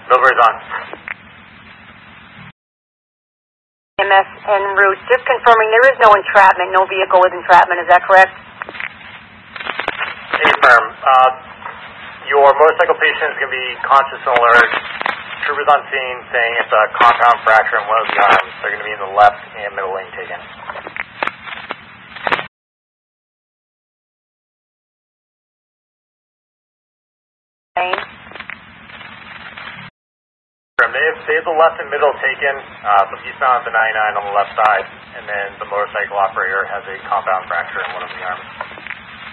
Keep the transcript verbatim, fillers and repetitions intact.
Bilberry's on. M S en route. Just confirming there is no entrapment, no vehicle with entrapment. Is that correct? Confirm. Uh, your motorcycle patient is going to be conscious and alert. Troopers on scene saying it's a compound fracture in one of the arms. They're going to be in the left and middle lane taken. Lane. They have, they have the left and middle taken, uh, from eastbound to ninety-nine on the left side, and then the motorcycle operator has a compound fracture in one of the arms.